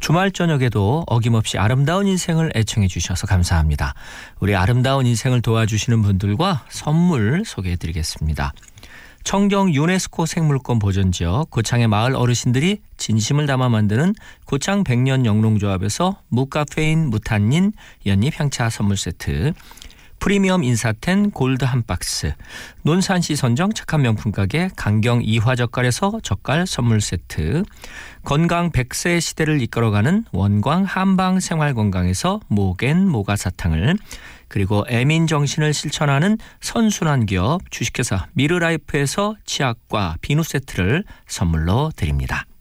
주말 저녁에도 어김없이 아름다운 인생을 애청해 주셔서 감사합니다. 우리 아름다운 인생을 도와주시는 분들과 선물 소개해드리겠습니다. 청정 유네스코 생물권 보존지역 고창의 마을 어르신들이 진심을 담아 만드는 고창 백년 영농조합에서 무카페인 무탄닌 연잎 향차 선물 세트, 프리미엄 인사텐 골드 한 박스, 논산시 선정 착한 명품 가게 강경 이화젓갈에서 젓갈 선물 세트, 건강 100세 시대를 이끌어가는 원광 한방 생활건강에서 모겐 모가사탕을, 그리고 애민 정신을 실천하는 선순환 기업 주식회사 미르라이프에서 치약과 비누 세트를 선물로 드립니다.